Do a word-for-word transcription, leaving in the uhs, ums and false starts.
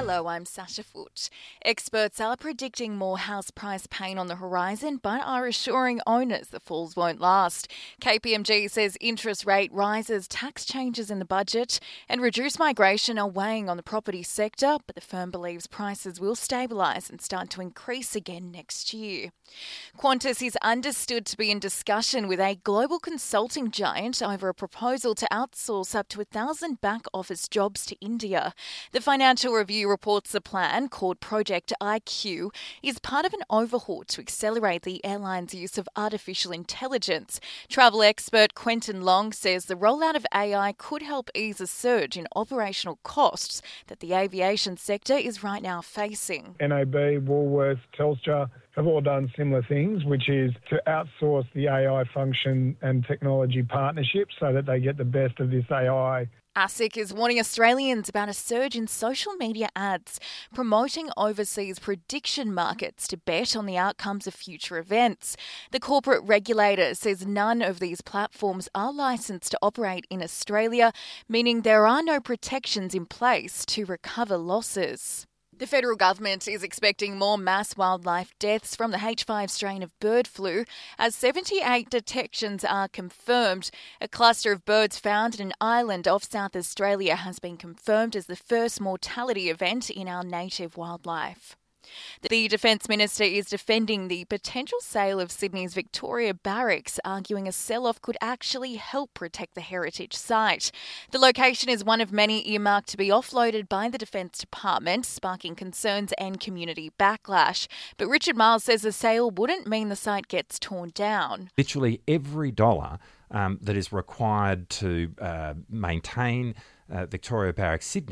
Hello, I'm Sasha Foote. Experts are predicting more house price pain on the horizon, but are assuring owners the falls won't last. K P M G says interest rate rises, tax changes in the budget and reduced migration are weighing on the property sector, but the firm believes prices will stabilise and start to increase again next year. Qantas is understood to be in discussion with a global consulting giant over a proposal to outsource up to a thousand back office jobs to India. The Financial Review reports the plan, called Project I Q, is part of an overhaul to accelerate the airline's use of artificial intelligence. Travel expert Quentin Long says the rollout of A I could help ease a surge in operational costs that the aviation sector is right now facing. N A B, Woolworths, Telstra have all done similar things, which is to outsource the A I function and technology partnerships so that they get the best of this A I. ASIC is warning Australians about a surge in social media ads promoting overseas prediction markets to bet on the outcomes of future events. The corporate regulator says none of these platforms are licensed to operate in Australia, meaning there are no protections in place to recover losses. The federal government is expecting more mass wildlife deaths from the H five strain of bird flu, as seventy-eight detections are confirmed. A cluster of birds found in an island off South Australia has been confirmed as the first mortality event in our native wildlife. The Defence Minister is defending the potential sale of Sydney's Victoria Barracks, arguing a sell-off could actually help protect the heritage site. The location is one of many earmarked to be offloaded by the Defence Department, sparking concerns and community backlash. But Richard Miles says the sale wouldn't mean the site gets torn down. Literally every dollar um, that is required to uh, maintain uh, Victoria Barracks Sydney